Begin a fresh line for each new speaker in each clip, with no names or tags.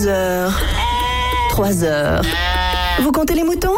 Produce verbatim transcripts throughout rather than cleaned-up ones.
heures, trois heures. Vous comptez les moutons?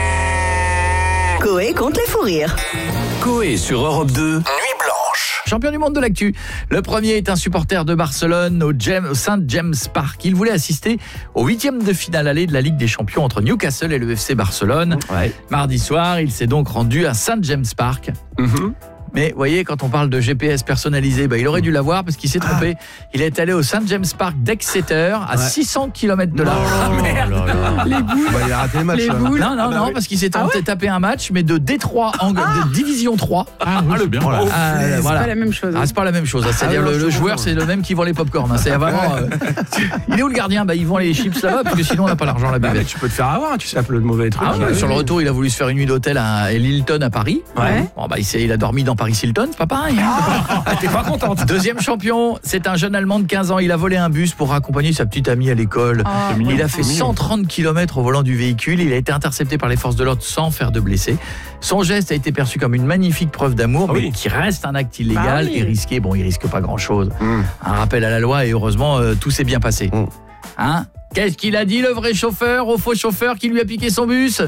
Coé compte les fous rires.
Coé sur Europe deux, Nuit Blanche.
Champion du monde de l'actu. Le premier est un supporter de Barcelone au, James, au Saint James Park. Il voulait assister au huitième de finale aller de la Ligue des Champions entre Newcastle et le F C Barcelone. Ouais. Mardi soir, il s'est donc rendu à Saint James Park. Mm-hmm. Mais vous voyez, quand on parle de G P S personnalisé, bah, il aurait dû l'avoir parce qu'il s'est trompé. Il est allé au Saint James Park d'Exeter à ouais. six cents kilomètres de là.
Oh, merde. Là, là. Les boules. Bah, il a raté le match.
Les boules. Non, non, ah, bah, non, oui. parce qu'il s'est tenté ah, ouais. taper un match, mais de D trois, en, ah. de Division trois.
Ah, oui, c'est bien. Voilà.
Ah,
c'est
voilà.
pas la même chose. Hein.
Ah, c'est pas la même chose. Hein. C'est-à-dire ah, le, le joueur, c'est le même qui vend les pop-corn. Hein. C'est vraiment. Euh... il est où le gardien? Bah, il vend les chips là-bas parce que sinon on n'a pas l'argent là-bas.
Bah, tu peux te faire avoir, tu sais, le mauvais truc.
Ah, ouais, sur le retour, il a voulu se faire une nuit d'hôtel à Hilton à Paris. Ouais. Bon, bah, il a dormi dans Paris Hilton, c'est pas pareil.
Ah, t'es pas contente.
Deuxième champion, c'est un jeune Allemand de quinze ans. Il a volé un bus pour accompagner sa petite amie à l'école. Oh, il a fait cent trente kilomètres au volant du véhicule. Il a été intercepté par les forces de l'ordre sans faire de blessés. Son geste a été perçu comme une magnifique preuve d'amour, ah, mais oui. qui reste un acte illégal bah, oui. et risqué. Bon, il risque pas grand-chose. Mm. Un rappel à la loi et heureusement, euh, tout s'est bien passé. Mm. Hein? Qu'est-ce qu'il a dit le vrai chauffeur au faux chauffeur qui lui a piqué son bus?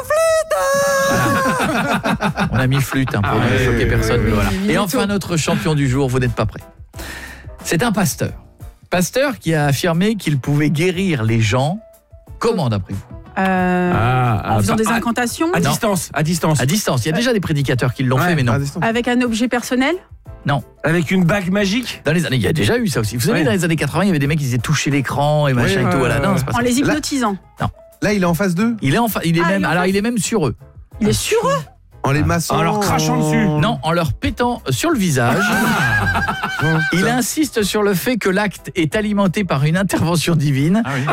Voilà. On a mis flûte hein, pour ah, ne oui, choquer oui, personne. Oui, oui, voilà. oui, et enfin notre champion du jour, vous n'êtes pas prêts. C'est un pasteur. Pasteur qui a affirmé qu'il pouvait guérir les gens. Comment d'après vous?
Euh, ah, en faisant bah, des incantations
à, à distance, à distance.
À distance. Il y a déjà des prédicateurs qui l'ont ouais, fait, mais non.
Avec un objet personnel?
Non.
Avec une bague magique?
Dans les années, il y a déjà eu ça aussi. Vous savez, ouais. dans les années quatre-vingts, il y avait des mecs qui disaient toucher l'écran et machin ouais, et tout. Voilà. Non, c'est pas
en
ça.
les hypnotisant?
Non.
Là, il est en phase deux?
Il est en fa... il est ah, même. Il alors, il est même sur eux.
Il est sur eux?
En les massant.
En leur crachant dessus.
Non, en leur pétant sur le visage. Ah. Il insiste sur le fait que l'acte est alimenté par une intervention divine. Ah oui.